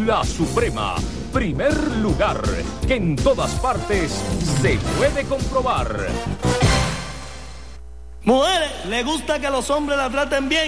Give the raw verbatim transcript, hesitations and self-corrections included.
La Suprema, primer lugar, que en todas partes se puede comprobar. Mujeres, ¿le gusta que los hombres la traten bien?